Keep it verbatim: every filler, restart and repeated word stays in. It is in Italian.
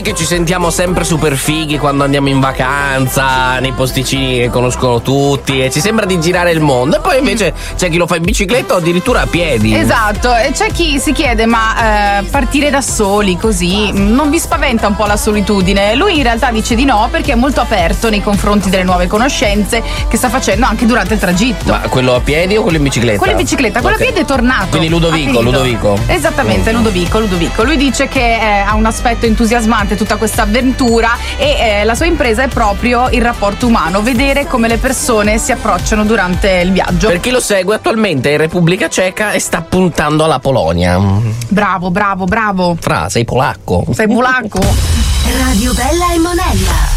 che ci sentiamo sempre super fighi quando andiamo in vacanza, nei posticini che conoscono tutti, e ci sembra di girare il mondo. E poi invece c'è chi lo fa in bicicletta o addirittura a piedi. Esatto, e c'è chi si chiede: ma eh, partire da soli così non vi spaventa un po' la solitudine? Lui in realtà dice di no, perché è molto aperto nei confronti delle nuove conoscenze che sta facendo anche durante il tragitto. Ma quello a piedi o quello in bicicletta? Quello in bicicletta, quello Okay. a piedi è tornato. Quindi Ludovico, Ludovico. Esattamente, Ludovico, Ludovico. Lui dice che eh, ha un aspetto entusiasmante tutta questa avventura, e eh, la sua impresa è proprio il rapporto umano, vedere come le persone si approcciano durante il viaggio. Per chi lo segue, attualmente è in Repubblica Ceca e sta puntando alla Polonia. Bravo, bravo, bravo. Fra, sei polacco. Sei polacco. Radio Bella e Monella.